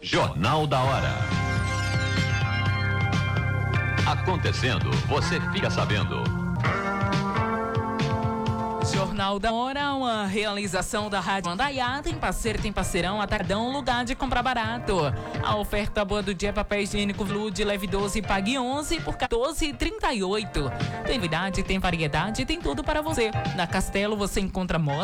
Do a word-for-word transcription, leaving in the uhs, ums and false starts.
Jornal da Hora. Acontecendo, você fica sabendo. Jornal da Hora, uma realização da Rádio Mandaiá. Tem parceiro, tem parceirão, Atacadão, lugar de comprar barato. A oferta boa do dia é papel higiênico Fluid, leve doze e pague onze por quatorze e trinta e oito. Tem novidade, tem variedade, tem tudo para você. Na Castelo você encontra moda.